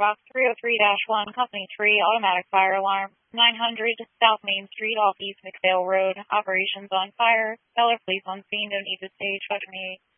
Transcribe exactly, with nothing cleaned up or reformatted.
Box three oh three dash one, Company three, automatic fire alarm, nine hundred South Main Street off East McPhail Road. Operations on fire. Stellar police on scene, don't need to stage, five twenty-eight.